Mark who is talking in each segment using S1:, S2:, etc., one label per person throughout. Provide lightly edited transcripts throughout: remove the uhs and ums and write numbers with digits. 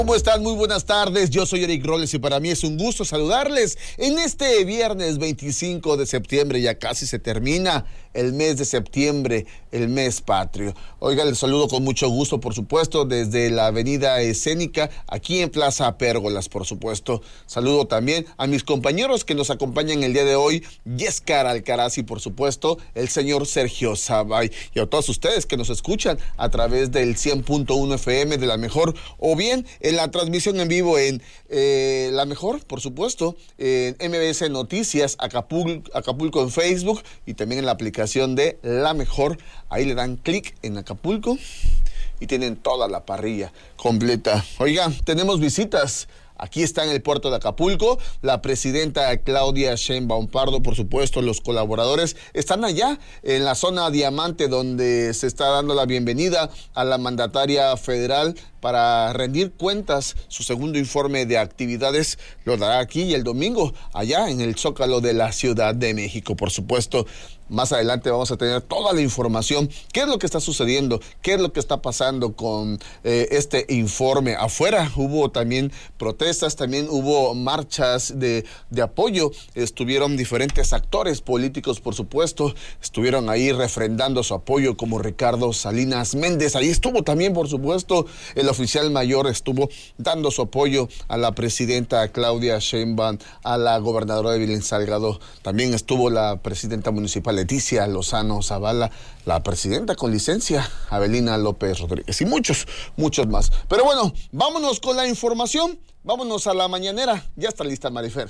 S1: ¿Cómo están? Muy buenas tardes, yo soy Eric Robles y para mí es un gusto saludarles en este viernes 25 de septiembre, ya casi se termina el mes de septiembre, el mes patrio. Oiga, les saludo con mucho gusto, por supuesto, desde la avenida Escénica, aquí en Plaza Pérgolas, por supuesto. Saludo también a mis compañeros que nos acompañan el día de hoy, Yescar Alcaraz y, por supuesto, el señor Sergio Sabay. Y a todos ustedes que nos escuchan a través del 100.1 FM de La Mejor, o bien en la transmisión en vivo en La Mejor, por supuesto, en MBS Noticias, Acapulco en Facebook y también en la aplicación de La Mejor. Ahí le dan clic en Acapulco y tienen toda la parrilla completa. Oigan, tenemos visitas. Aquí está en el puerto de Acapulco la presidenta Claudia Sheinbaum Pardo, por supuesto, los colaboradores están allá en la zona Diamante, donde se está dando la bienvenida a la mandataria federal para rendir cuentas. Su segundo informe de actividades lo dará aquí y el domingo allá en el Zócalo de la Ciudad de México, por supuesto. Más adelante vamos a tener toda la información, qué es lo que está sucediendo, qué es lo que está pasando con este informe. Afuera hubo también protestas, también hubo marchas de apoyo, estuvieron diferentes actores políticos, por supuesto, estuvieron ahí refrendando su apoyo, como Ricardo Salinas Méndez. Ahí estuvo también, por supuesto, el oficial mayor estuvo dando su apoyo a la presidenta Claudia Sheinbaum, a la gobernadora Evelyn Salgado, también estuvo la presidenta municipal Leticia Lozano Zavala, la presidenta con licencia Avelina López Rodríguez y muchos más. Pero bueno, vámonos con la información, vámonos a la mañanera. Ya está lista Marifer.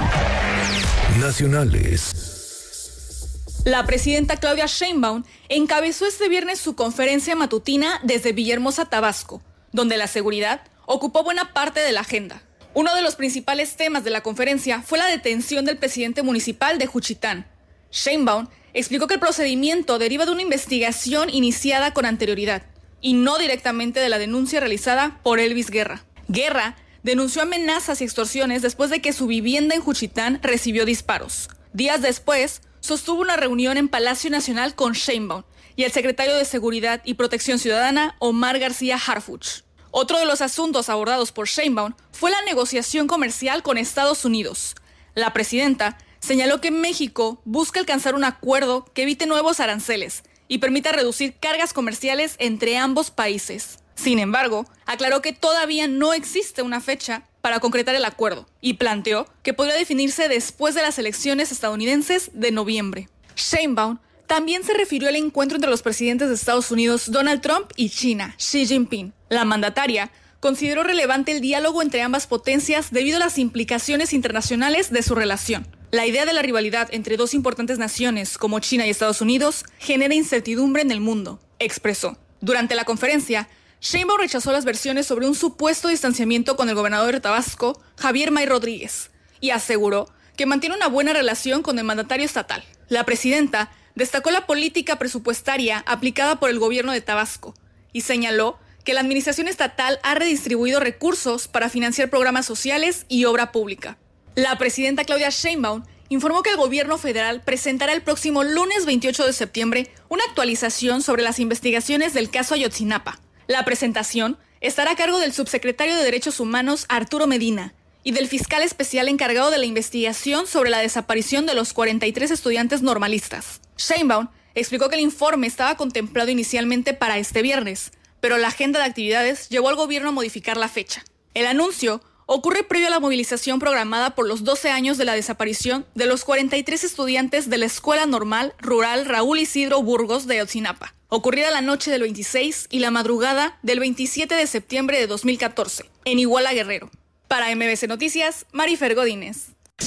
S2: Nacionales. La presidenta Claudia Sheinbaum encabezó este viernes su conferencia matutina desde Villahermosa, Tabasco, donde la seguridad ocupó buena parte de la agenda. Uno de los principales temas de la conferencia fue la detención del presidente municipal de Juchitán. Sheinbaum explicó que el procedimiento deriva de una investigación iniciada con anterioridad y no directamente de la denuncia realizada por Elvis Guerra. Guerra denunció amenazas y extorsiones después de que su vivienda en Juchitán recibió disparos. Días después, sostuvo una reunión en Palacio Nacional con Sheinbaum y el secretario de Seguridad y Protección Ciudadana, Omar García Harfuch. Otro de los asuntos abordados por Sheinbaum fue la negociación comercial con Estados Unidos. La presidenta señaló que México busca alcanzar un acuerdo que evite nuevos aranceles y permita reducir cargas comerciales entre ambos países. Sin embargo, aclaró que todavía no existe una fecha para concretar el acuerdo y planteó que podría definirse después de las elecciones estadounidenses de noviembre. Sheinbaum también se refirió al encuentro entre los presidentes de Estados Unidos, Donald Trump, y China, Xi Jinping. La mandataria consideró relevante el diálogo entre ambas potencias debido a las implicaciones internacionales de su relación. La idea de la rivalidad entre dos importantes naciones como China y Estados Unidos genera incertidumbre en el mundo, expresó. Durante la conferencia, Sheinbaum rechazó las versiones sobre un supuesto distanciamiento con el gobernador de Tabasco, Javier May Rodríguez, y aseguró que mantiene una buena relación con el mandatario estatal. La presidenta destacó la política presupuestaria aplicada por el gobierno de Tabasco y señaló que la administración estatal ha redistribuido recursos para financiar programas sociales y obra pública. La presidenta Claudia Sheinbaum informó que el gobierno federal presentará el próximo lunes 28 de septiembre una actualización sobre las investigaciones del caso Ayotzinapa. La presentación estará a cargo del subsecretario de Derechos Humanos Arturo Medina y del fiscal especial encargado de la investigación sobre la desaparición de los 43 estudiantes normalistas. Sheinbaum explicó que el informe estaba contemplado inicialmente para este viernes, pero la agenda de actividades llevó al gobierno a modificar la fecha. El anuncio ocurre previo a la movilización programada por los 12 años de la desaparición de los 43 estudiantes de la Escuela Normal Rural Raúl Isidro Burgos de Ayotzinapa, ocurrida la noche del 26 y la madrugada del 27 de septiembre de 2014, en Iguala, Guerrero. Para MBS Noticias, Marifer Godínez.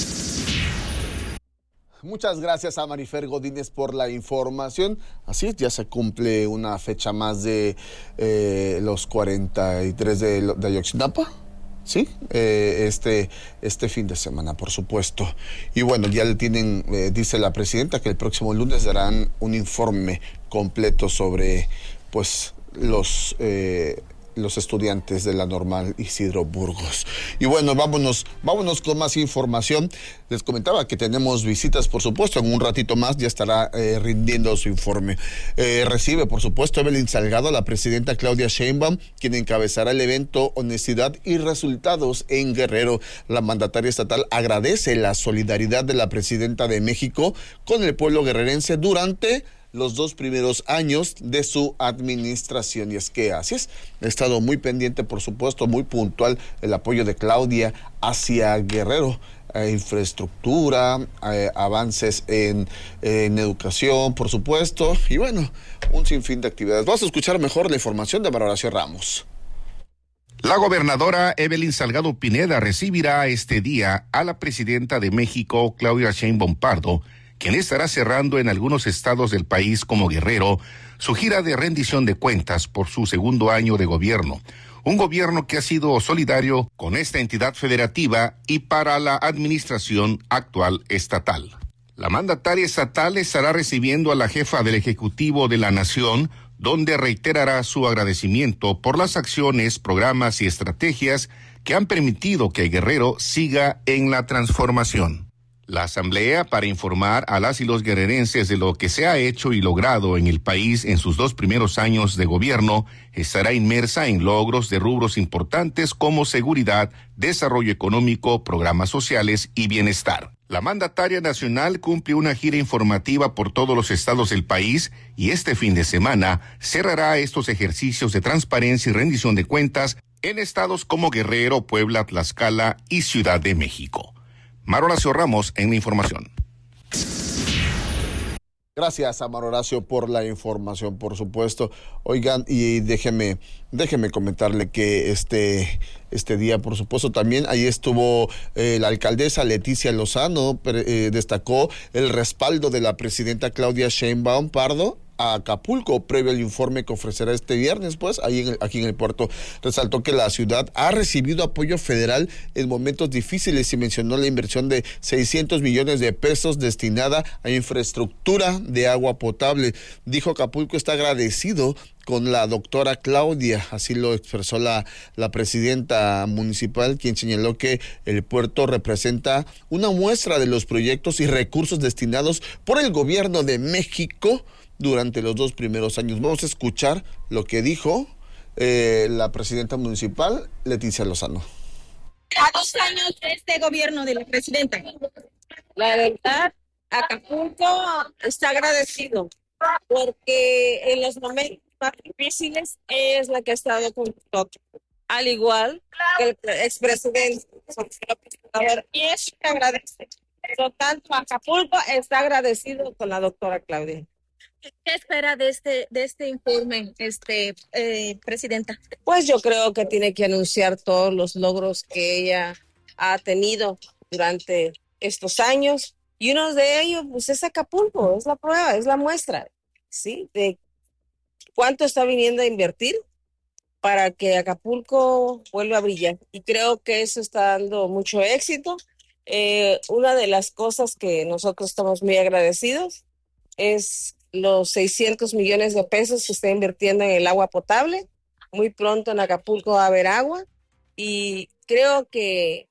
S1: Muchas gracias a Marifer Godínez por la información. Así es, ya se cumple una fecha más de los 43 de Ayotzinapa. Sí, este fin de semana, por supuesto. Y bueno, ya le tienen, dice la presidenta, que el próximo lunes darán un informe completo sobre, pues, los los estudiantes de la Normal Isidro Burgos. Y bueno, vámonos con más información. Les comentaba que tenemos visitas, por supuesto, en un ratito más ya estará rindiendo su informe. Recibe, por supuesto, Evelyn Salgado, la presidenta Claudia Sheinbaum, quien encabezará el evento Honestidad y Resultados en Guerrero. La mandataria estatal agradece la solidaridad de la presidenta de México con el pueblo guerrerense durante los 2 primeros años de su administración. Y es que así es, he estado muy pendiente, por supuesto, muy puntual el apoyo de Claudia hacia Guerrero. Infraestructura, avances en educación, por supuesto, y bueno, un sinfín de actividades. Vamos a escuchar mejor la información de María Horacio Ramos.
S3: La gobernadora Evelyn Salgado Pineda recibirá este día a la presidenta de México, Claudia Sheinbaum Pardo, quien estará cerrando en algunos estados del país como Guerrero su gira de rendición de cuentas por su segundo año de gobierno. Un gobierno que ha sido solidario con esta entidad federativa y para la administración actual estatal. La mandataria estatal estará recibiendo a la jefa del Ejecutivo de la Nación, donde reiterará su agradecimiento por las acciones, programas y estrategias que han permitido que Guerrero siga en la transformación. La asamblea, para informar a las y los guerrerenses de lo que se ha hecho y logrado en el país en sus 2 primeros años de gobierno, estará inmersa en logros de rubros importantes como seguridad, desarrollo económico, programas sociales y bienestar. La mandataria nacional cumple una gira informativa por todos los estados del país y este fin de semana cerrará estos ejercicios de transparencia y rendición de cuentas en estados como Guerrero, Puebla, Tlaxcala y Ciudad de México. María Horacio Ramos en la información.
S1: Gracias a María Horacio por la información, por supuesto. Oigan, y déjeme comentarle que este día, por supuesto, también ahí estuvo la alcaldesa Leticia Lozano, destacó el respaldo de la presidenta Claudia Sheinbaum Pardo a Acapulco, previo al informe que ofrecerá este viernes, pues, aquí en el puerto. Resaltó que la ciudad ha recibido apoyo federal en momentos difíciles y mencionó la inversión de 600 millones de pesos destinada a infraestructura de agua potable. Dijo Acapulco está agradecido con la doctora Claudia, así lo expresó la presidenta municipal, quien señaló que el puerto representa una muestra de los proyectos y recursos destinados por el gobierno de México durante los 2 primeros años. Vamos a escuchar lo que dijo la presidenta municipal, Leticia Lozano.
S4: A 2 años de este gobierno de la presidenta, la verdad, Acapulco está agradecido porque en los momentos más difíciles es la que ha estado con nosotros, al igual que el expresidente y eso se agradece. Por tanto, Acapulco está agradecido con la doctora Claudia.
S5: ¿Qué espera de este informe, presidenta?
S4: Pues yo creo que tiene que anunciar todos los logros que ella ha tenido durante estos años y uno de ellos pues es Acapulco, es la prueba, es la muestra, ¿sí? De cuánto está viniendo a invertir para que Acapulco vuelva a brillar y creo que eso está dando mucho éxito. Una de las cosas que nosotros estamos muy agradecidos es los 600 millones de pesos que está invirtiendo en el agua potable. Muy pronto en Acapulco va a haber agua y creo que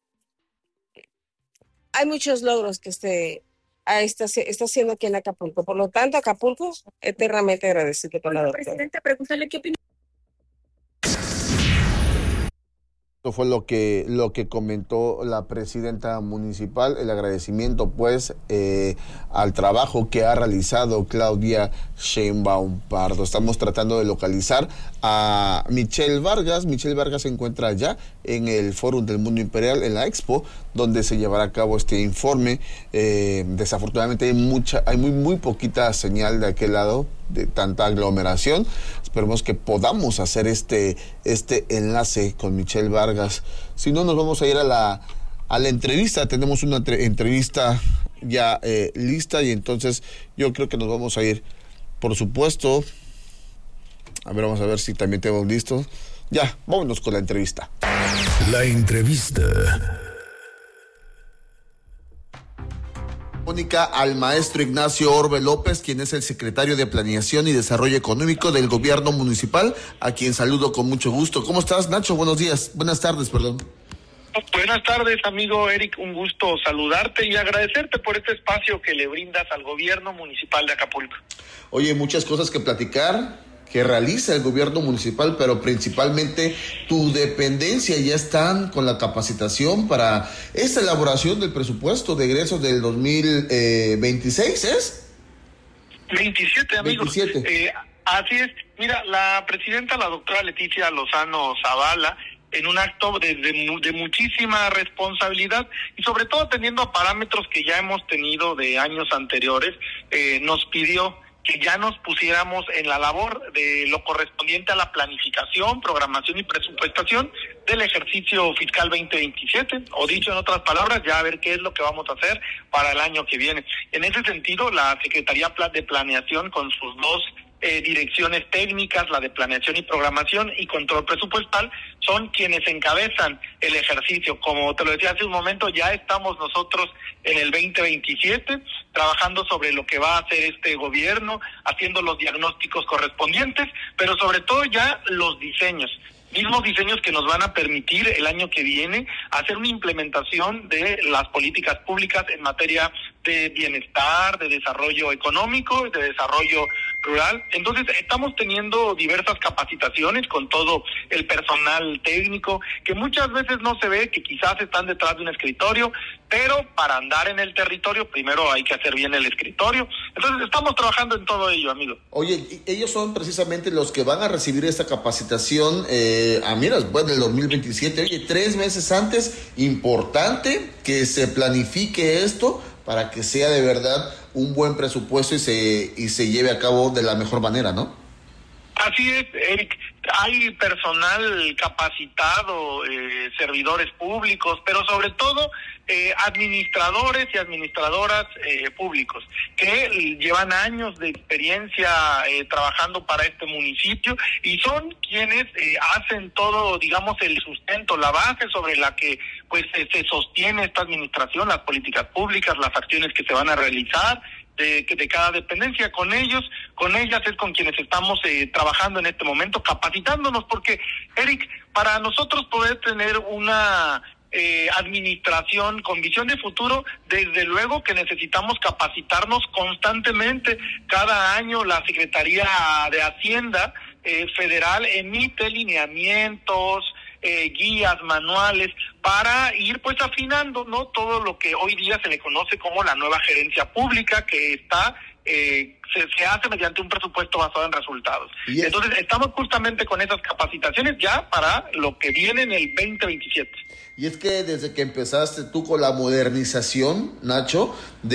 S4: hay muchos logros que está haciendo aquí en Acapulco. Por lo tanto, Acapulco eternamente agradecido con la doctora.
S5: Presidente, preguntarle qué opina.
S1: Esto fue lo que comentó la presidenta municipal, el agradecimiento pues al trabajo que ha realizado Claudia Sheinbaum Pardo. Estamos tratando de localizar a Michelle Vargas. Michelle Vargas se encuentra allá en el Fórum del Mundo Imperial, en la Expo, donde se llevará a cabo este informe. Desafortunadamente hay muy poquita señal de aquel lado, de tanta aglomeración. Esperemos que podamos hacer este enlace con Michelle Vargas. Si no, nos vamos a ir a la entrevista. Tenemos una entrevista ya lista y entonces yo creo que nos vamos a ir, por supuesto. A ver, vamos a ver si también tenemos listo. Ya, vámonos con la entrevista.
S6: La entrevista.
S1: telefónica al maestro Ignacio Orbe López, quien es el secretario de Planeación y Desarrollo Económico del Gobierno Municipal, a quien saludo con mucho gusto. ¿Cómo estás, Nacho? Buenas tardes, perdón.
S6: Buenas tardes, amigo Eric, un gusto saludarte y agradecerte por este espacio que le brindas al Gobierno Municipal de Acapulco.
S1: Oye, muchas cosas que platicar que realiza el gobierno municipal, pero principalmente tu dependencia ya están con la capacitación para esta elaboración del presupuesto de egresos del 2026, ¿es?
S6: 27, amigo.
S1: 27.
S6: Así es. Mira, la presidenta, la doctora Leticia Lozano Zavala, en un acto de muchísima responsabilidad y sobre todo atendiendo a parámetros que ya hemos tenido de años anteriores, nos pidió que ya nos pusiéramos en la labor de lo correspondiente a la planificación, programación y presupuestación del ejercicio fiscal 2027, o dicho en otras palabras, ya a ver qué es lo que vamos a hacer para el año que viene. En ese sentido, la Secretaría de Planeación, con sus dos direcciones técnicas, la de planeación y programación y control presupuestal, son quienes encabezan el ejercicio. Como te lo decía hace un momento, ya estamos nosotros en el 2027 trabajando sobre lo que va a hacer este gobierno, haciendo los diagnósticos correspondientes, pero sobre todo ya los mismos diseños que nos van a permitir el año que viene hacer una implementación de las políticas públicas en materia de bienestar, de desarrollo económico, de desarrollo rural. Entonces estamos teniendo diversas capacitaciones con todo el personal técnico que muchas veces no se ve, que quizás están detrás de un escritorio, pero para andar en el territorio primero hay que hacer bien el escritorio. Entonces estamos trabajando en todo ello, amigo.
S1: Oye, ellos son precisamente los que van a recibir esta capacitación bueno, el 2027. Oye, 3 meses antes, importante que se planifique esto para que sea de verdad un buen presupuesto y se lleve a cabo de la mejor manera, ¿no?
S6: Así es, Eric. Hay personal capacitado, servidores públicos, pero sobre todo administradores y administradoras públicos que llevan años de experiencia trabajando para este municipio y son quienes hacen todo, digamos, el sustento, la base sobre la que pues se sostiene esta administración, las políticas públicas, las acciones que se van a realizar de cada dependencia. Con ellas es con quienes estamos trabajando en este momento, capacitándonos, porque, Eric, para nosotros poder tener una administración con visión de futuro, desde luego que necesitamos capacitarnos constantemente. Cada año la Secretaría de Hacienda Federal emite lineamientos, guías, manuales, para ir pues afinando, ¿no?, todo lo que hoy día se le conoce como la nueva gerencia pública, que está se hace mediante un presupuesto basado en resultados. Yes. Entonces estamos justamente con esas capacitaciones ya para lo que viene en el 2027.
S1: Y es que desde que empezaste tú con la modernización, Nacho,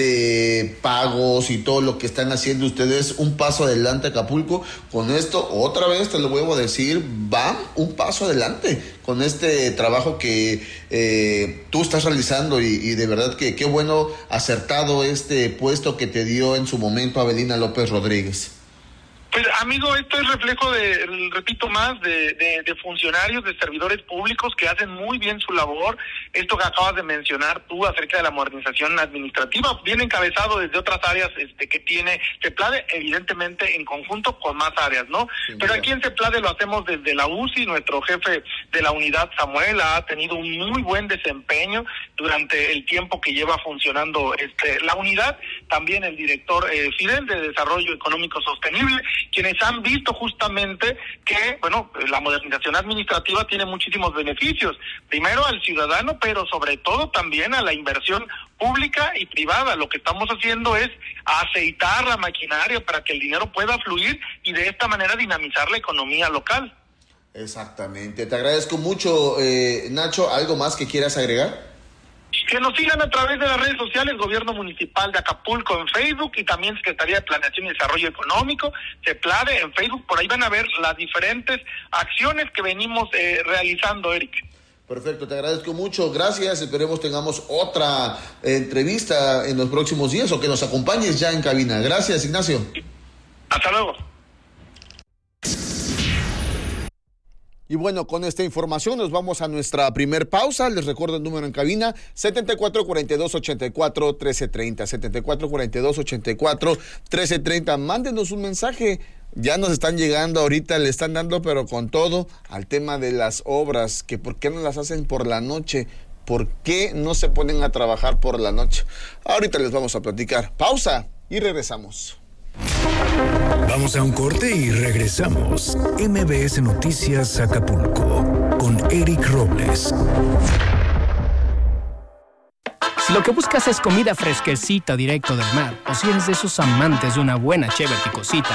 S1: de pagos y todo lo que están haciendo ustedes, un paso adelante Acapulco. Con esto, otra vez te lo vuelvo a decir, van un paso adelante con este trabajo que tú estás realizando y de verdad que qué bueno, acertado este puesto que te dio en su momento Avelina López Rodríguez.
S6: Pues, amigo, esto es reflejo de funcionarios, de servidores públicos que hacen muy bien su labor. Esto que acabas de mencionar tú acerca de la modernización administrativa viene encabezado desde otras áreas que tiene CEPLADE, evidentemente en conjunto con más áreas, ¿no? Sí, pero aquí en CEPLADE lo hacemos desde la UCI. Nuestro jefe de la unidad, Samuel, ha tenido un muy buen desempeño durante el tiempo que lleva funcionando la unidad. También el director Fidel, de Desarrollo Económico Sostenible, quienes han visto justamente que, bueno, la modernización administrativa tiene muchísimos beneficios. Primero al ciudadano, pero sobre todo también a la inversión pública y privada. Lo que estamos haciendo es aceitar la maquinaria para que el dinero pueda fluir y de esta manera dinamizar la economía local.
S1: Exactamente. Te agradezco mucho, Nacho. ¿Algo más que quieras agregar?
S6: Que nos sigan a través de las redes sociales, Gobierno Municipal de Acapulco en Facebook y también Secretaría de Planeación y Desarrollo Económico, CEPLADE en Facebook. Por ahí van a ver las diferentes acciones que venimos realizando, Eric.
S1: Perfecto, te agradezco mucho, gracias. Esperemos tengamos otra entrevista en los próximos días o que nos acompañes ya en cabina. Gracias, Ignacio.
S6: Hasta luego.
S1: Y bueno, con esta información nos vamos a nuestra primer pausa. Les recuerdo el número en cabina, 7442-84-1330, 7442-84-1330. Mándenos un mensaje. Ya nos están llegando ahorita, le están dando pero con todo al tema de las obras, que por qué no las hacen por la noche, por qué no se ponen a trabajar por la noche. Ahorita les vamos a platicar. Pausa y regresamos.
S7: Vamos a un corte y regresamos. MBS Noticias Acapulco con Eric Robles.
S8: Si lo que buscas es comida fresquecita directo del mar, o si eres de esos amantes de una buena cheve picosita,